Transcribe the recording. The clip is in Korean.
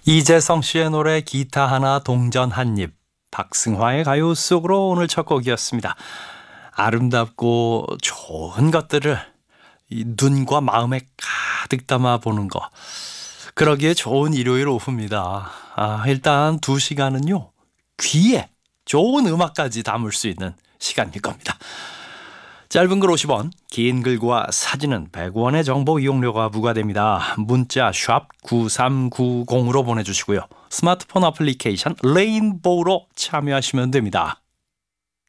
이재성 씨의 노래 기타 하나 동전 한 입, 박승화의 가요 속으로 오늘 첫 곡이었습니다. 아름답고 좋은 것들을 이 눈과 마음에 가득 담아 보는 거, 그러기에 좋은 일요일 오후입니다. 일단 2시간은요 귀에 좋은 음악까지 담을 수 있는 시간일 겁니다. 짧은 글 50원, 긴 글과 사진은 100원의 정보 이용료가 부과됩니다. 문자 샵 9390으로 보내주시고요. 스마트폰 어플리케이션 레인보우로 참여하시면 됩니다.